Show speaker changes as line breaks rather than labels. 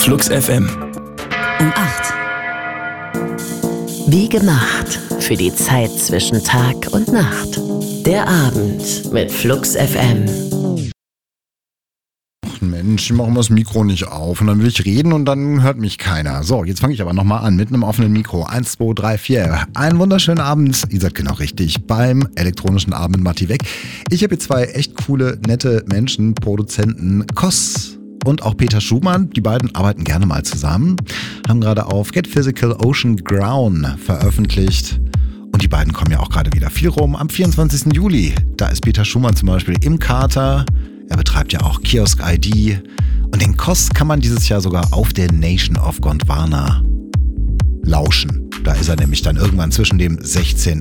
Flux FM.
Um 8. Wie gemacht für die Zeit zwischen Tag und Nacht. Der Abend mit Flux FM.
Mensch, ich mache immer das Mikro nicht auf und dann will ich reden und dann hört mich keiner. So, jetzt fange ich aber nochmal an mit einem offenen Mikro. 1, 2, 3, 4. Einen wunderschönen Abend, ihr seid genau richtig, beim elektronischen Abend mit Matti Weg. Ich habe hier zwei echt coole, nette Menschen, Produzenten, Koss und auch Peter Schumann. Die beiden arbeiten gerne mal zusammen, haben gerade auf Get Physical Ocean Ground veröffentlicht. Und die beiden kommen ja auch gerade wieder viel rum. Am 24. Juli, da ist Peter Schumann zum Beispiel im Kater. Er betreibt ja auch Kiosk ID. Und den Koss kann man dieses Jahr sogar auf der Nation of Gondwana lauschen. Da ist er nämlich dann irgendwann zwischen dem 16.